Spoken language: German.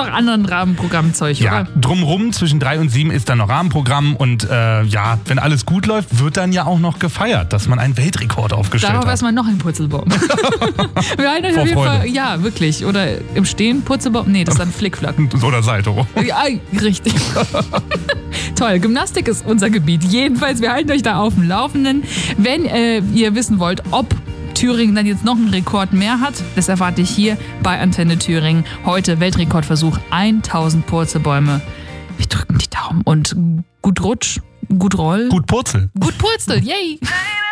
noch anderen Rahmenprogrammzeug, Ja, oder? drumrum zwischen 3 und 7 ist dann noch Rahmenprogramm und wenn alles gut läuft, wird dann ja auch noch gefeiert, dass man einen Weltrekord aufgestellt Darauf hat. erstmal noch ein Purzelbaum. Wir halten euch Vor auf jeden Freude. Fall, ja, wirklich. Oder im Stehen Purzelbaum, nee, das ist dann Flickflack. Oder Salto. Ja, richtig. Toll, Gymnastik ist unser Gebiet. Jedenfalls, wir halten euch da auf dem Laufenden. Wenn ihr wissen wollt, ob Thüringen dann jetzt noch einen Rekord mehr hat, das erwarte ich hier bei Antenne Thüringen. Heute Weltrekordversuch, 1000 Purzelbäume. Wir drücken die Daumen und gut Rutsch, gut Roll. Gut Purzel. Gut Purzel, yay!